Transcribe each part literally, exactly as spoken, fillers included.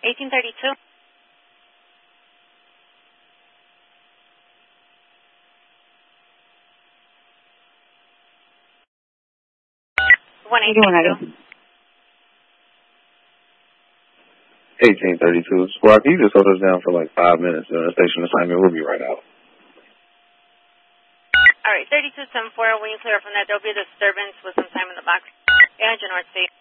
eighteen thirty-two. one eighteen thirty-two. eighteen thirty-two. Squad, can you just hold us down for like five minutes during the station assignment? We'll be right out. All right, thirty-two seventy-four. When you clear up from that, there'll be a disturbance with some time in the box. eight hundred North State.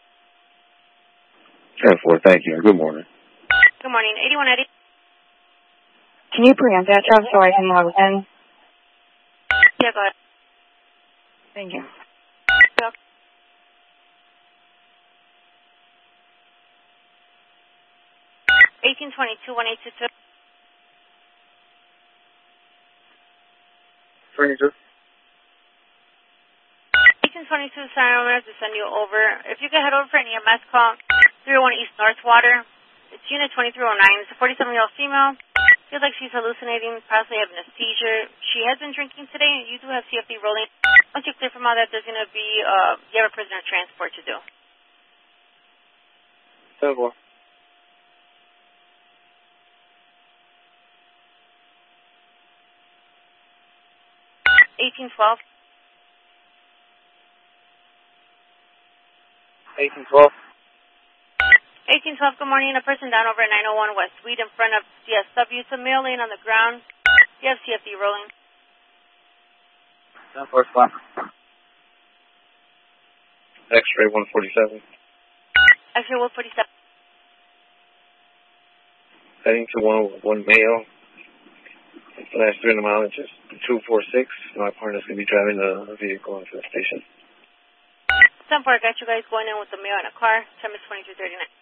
ten four, thank you. Good morning. Good morning. eighty-one eighty. Can you preempt that truck so I can log in? Yeah, go ahead. Thank you. eighteen twenty-two, one eight two two. twenty-two. eighteen twenty-two, sorry, I'm going to have to send you over. If you could head over for an E M S call, three oh one East Northwater. It's unit twenty-three oh nine. It's a forty-seven-year-old female. Feels like she's hallucinating, possibly having a seizure. She has been drinking today. You do have C F D rolling. Once you clear from all that, there's going to be, uh, you have a prisoner transport to do. ten four. eighteen twelve. eighteen twelve. eighteen twelve, good morning. A person down over at nine oh one West Suite in front of C S W. It's a male laying on the ground. You have C F D rolling. ten four spot. X-ray one forty-seven. X-ray one forty-seven. Heading to one one male. Last three hundred miles, just two four six. My partner's going to be driving the vehicle into the station. ten four, I got you guys going in with the male in a car. Time is twenty-two thirty-nine.